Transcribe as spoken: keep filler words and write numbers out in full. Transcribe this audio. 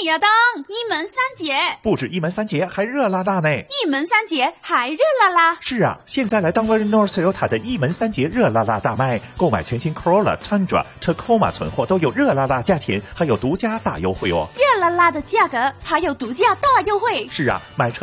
你呀当，一门三节， 不止一门三节，还热辣辣呢！ 一门三节还热辣辣。 是啊，现在来当 North Toyota 的一门三节热辣辣大卖，购买全新 Corolla、Tundra、Tacoma 存货都有热辣辣价钱，还有独家大优惠哦！ 热辣辣的价格，还有独家大优惠。 是啊，买车